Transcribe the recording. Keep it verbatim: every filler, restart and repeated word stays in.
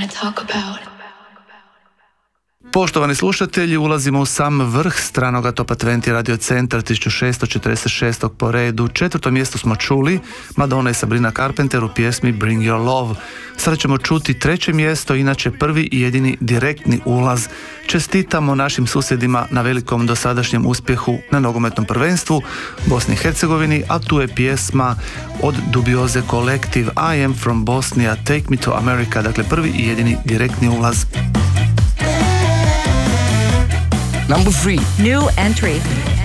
talk about. Poštovani slušatelji, ulazimo u sam vrh stranoga Top dvadeset Radio Centar tisuću šesto četrdeset šest. po redu. Četvrto mjesto smo čuli Madonna i Sabrina Carpenter u pjesmi Bring Your Love. Sada ćemo čuti treće mjesto, inače prvi i jedini direktni ulaz. Čestitamo našim susjedima na velikom dosadašnjem uspjehu na nogometnom prvenstvu Bosni i Hercegovini, a tu je pjesma od dubioze kolektiv I Am From Bosnia, Take Me To America, dakle prvi i jedini direktni ulaz. Number three. New entry.